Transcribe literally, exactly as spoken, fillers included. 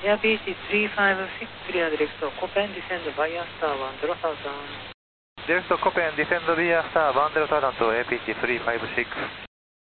Air B H three five six, clear direct Copen, descend via star one zero thousand. Direct Copen, descend via star one zero thousand to A P H three five six.